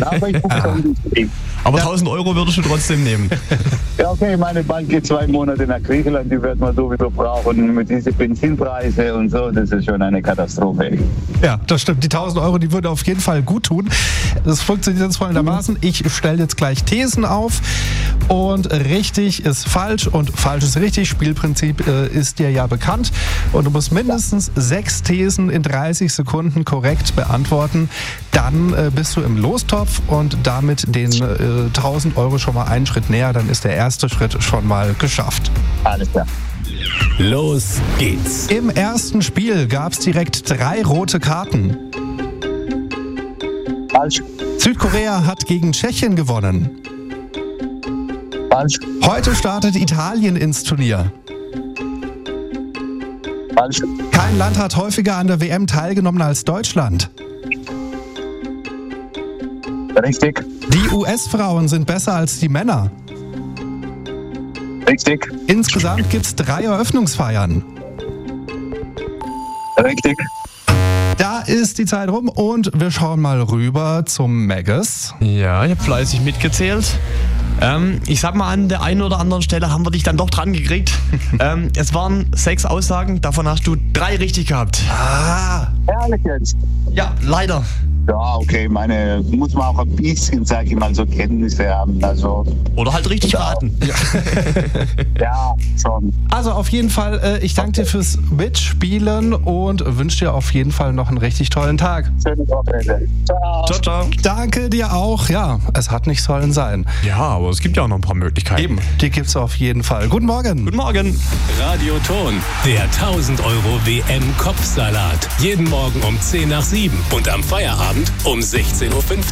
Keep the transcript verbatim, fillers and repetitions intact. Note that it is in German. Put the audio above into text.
Aber ich gucke Aber tausend Euro würdest du trotzdem nehmen. Ja, okay, meine Bank geht zwei Monate nach Griechenland, die wird man sowieso brauchen mit diesen Benzinpreise und so, das ist schon eine Katastrophe. Ja, das stimmt. Die tausend Euro, die würde auf jeden Fall gut tun. Das funktioniert jetzt folgendermaßen. Ich stelle jetzt gleich Thesen auf und richtig ist falsch und falsch ist richtig. Spielprinzip äh, ist dir ja bekannt und du musst mindestens sechs Thesen in dreißig Sekunden korrekt beantworten. Dann äh, bist du im Lostopf und damit den äh, tausend Euro schon mal einen Schritt näher. Dann ist der erste Schritt schon mal geschafft. Alles klar. Los geht's. Im ersten Spiel gab es direkt drei rote Karten. Falsch. Südkorea hat gegen Tschechien gewonnen. Falsch. Heute startet Italien ins Turnier. Falsch. Kein Land hat häufiger an der W M teilgenommen als Deutschland. Richtig. Die U S-Frauen sind besser als die Männer. Richtig. Insgesamt gibt es drei Eröffnungsfeiern. Richtig. Da ist die Zeit rum und wir schauen mal rüber zum Magus. Ja, ich habe fleißig mitgezählt. Ähm, ich sag mal, an der einen oder anderen Stelle haben wir dich dann doch dran gekriegt. ähm, es waren sechs Aussagen, davon hast du drei richtig gehabt. Ah, Ehrlich jetzt? Ja, leider. Ja, okay, meine, muss man auch ein bisschen, sag ich mal, so Kenntnisse haben, also, Oder halt richtig raten. ja, schon. also auf jeden Fall, äh, ich danke dir fürs Mitspielen und wünsche dir auf jeden Fall noch einen richtig tollen Tag. Schönes Wochenende. Ciao. Ciao, ciao. Danke dir auch. Ja, es hat nicht sollen sein. Ja, aber es gibt ja auch noch ein paar Möglichkeiten. Eben, die gibt's auf jeden Fall. Guten Morgen. Guten Morgen. Radio Ton, der tausend Euro W M-Kopfsalat. Jeden Morgen um zehn nach sieben und am Feierabend um sechzehn Uhr fünfzig.